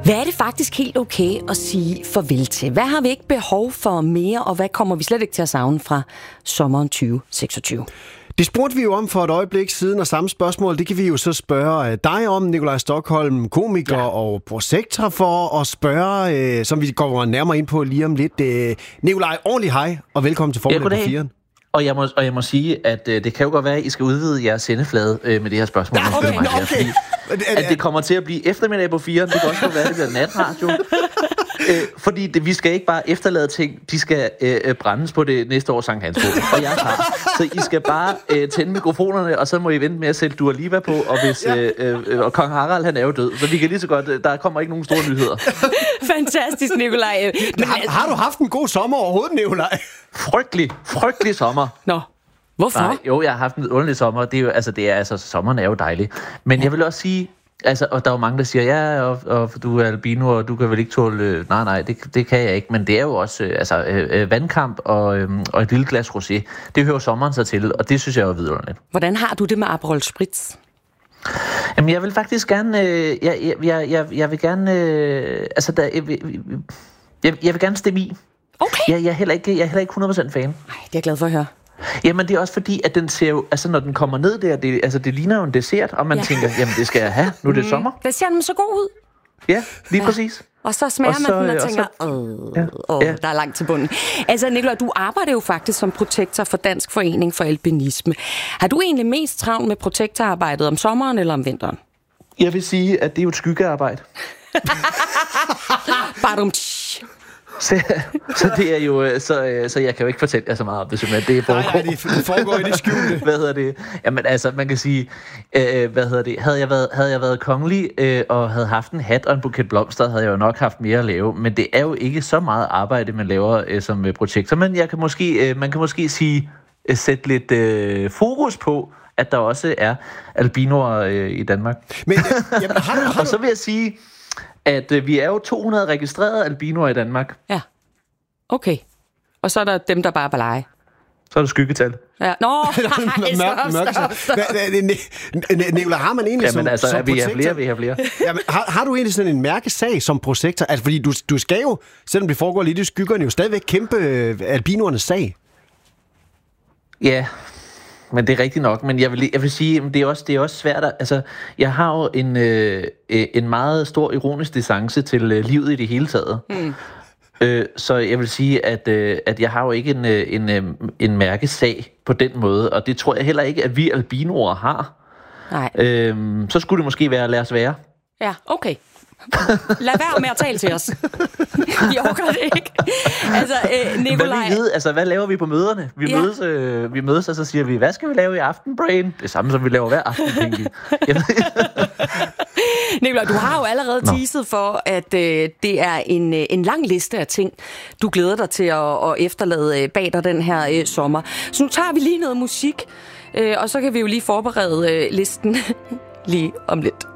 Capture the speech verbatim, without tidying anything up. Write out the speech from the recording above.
Hvad er det faktisk helt okay at sige farvel til? Hvad har vi ikke behov for mere, og hvad kommer vi slet ikke til at savne fra sommeren tyve seksogtyve? Det spurgte vi jo om for et øjeblik siden, og samme spørgsmål, det kan vi jo så spørge dig om, Nikolaj Stokholm, komiker ja. og prosektor, for at spørge, øh, som vi går nærmere ind på lige om lidt. Øh, Nikolaj, ordentlig hej, og velkommen til Formel på fire. Og jeg må, og jeg må sige, at øh, det kan jo godt være, at I skal udvide jeres sendeflade øh, med det her spørgsmål. Ja, okay, mig her, okay. Fordi, at det kommer til at blive eftermiddag på fire. Det kan også være, at det bliver natradio. øh, fordi det, vi skal ikke bare efterlade ting, de skal øh, brændes på det næste års Sankt Hansbål. Og jeg tager. Så I skal bare øh, tænde mikrofonerne, og så må I vente med at sætte Dua Lipa på. Og hvis ja. øh, øh, og Kong Harald, han er jo død. Så vi kan lige så godt, øh, der kommer ikke nogen store nyheder. Fantastisk, Nikolaj. Men, har, har du haft en god sommer overhovedet, Nikolaj? Frygtelig, frygtelig sommer. Nå. Hvorfor? Nej, jo, jeg har haft en underlig sommer. Det er jo, altså, det er, altså, sommeren er jo dejlig. Men ja. jeg vil også sige, altså, og der er jo mange, der siger, ja, og, og du er albino, og du kan vel ikke tåle... Nej, nej, det, det kan jeg ikke. Men det er jo også øh, altså, øh, vandkamp og, øh, og et lille glas rosé. Det hører sommeren sig til, og det synes jeg er jo vidunderligt. Hvordan har du det med Aperol Spritz? Jamen, jeg vil faktisk gerne... Øh, jeg, jeg, jeg, jeg vil gerne... Øh, altså, der, jeg, jeg, jeg vil gerne stemme i. Okay. Jeg, jeg, er heller ikke, jeg er heller ikke hundrede procent fan. Nej, det er jeg glad for at høre. Jamen, det er også fordi, at den ser jo, altså når den kommer ned der, det, altså det ligner jo en dessert, og man ja. tænker, jamen det skal jeg have, nu er det mm. sommer. Det ser den så god ud. Ja, lige ja. præcis. Og så smager og så, man den og, og tænker, åh, ja. åh, ja. der er langt til bunden. Altså, Nikolaj, du arbejder jo faktisk som protektor for Dansk Forening for Albinisme. Har du egentlig mest travlt med protektorarbejdet om sommeren eller om vinteren? Jeg vil sige, at det er jo et skyggearbejde. Badum. Så, så det er jo så, så jeg kan jo ikke fortælle jer så meget om det, simpelthen. Det foregår, nej, nej, det foregår i det skjulte. Hvad hedder det? Jamen altså, man kan sige, øh, hvad hedder det? Havde jeg været, havde jeg været kongelig øh, og havde haft en hat og en buket blomster, havde jeg jo nok haft mere at lave. Men det er jo ikke så meget arbejde, man laver øh, som øh, projekter. Men jeg kan måske, øh, man kan måske sige, øh, sætte lidt øh, fokus på, at der også er albinoer øh, i Danmark. Men, øh, jamen, har du, har du... Og så vil jeg sige, at øh, vi er jo to hundrede registrerede albinoer i Danmark. Ja, okay. Og så er der dem, der bare er på leje. Så er der skyggetal. Ja. Nå, stop, stop, stop. Nikolaj, har man egentlig Jamen, som, altså, som vi protektor... har flere, vi har flere. Jamen, har, har du egentlig sådan en mærkesag som protektor? Altså, fordi du, du skal jo, selvom det foregår lidt i skyggerne, jo stadigvæk kæmpe albinoernes sag. Ja, men det er rigtigt nok. Men jeg vil, jeg vil sige, det er også, det er også svært at... Altså, jeg har jo en, øh, en meget stor ironisk distance til øh, livet i det hele taget. Mm. Øh, så jeg vil sige, at, øh, at jeg har jo ikke en, en, en, en mærkesag på den måde. Og det tror jeg heller ikke, at vi albinoer har. Nej. Øh, så skulle det måske være, lad os være. Ja, okay. Lad være med at tale til os. Vi overgår det ikke. Altså, øh, Nikolaj... Hvad, ved, altså, hvad laver vi på møderne? Vi, ja. mødes, øh, vi mødes, og så siger vi, hvad skal vi lave i aftenbrain? Det samme, som vi laver hver aften, tænker jeg. Nikolaj, du har jo allerede Nå. teaset for, at øh, det er en, øh, en lang liste af ting, du glæder dig til at, at efterlade øh, bag dig den her øh, sommer. Så nu tager vi lige noget musik, øh, og så kan vi jo lige forberede øh, listen lige om lidt.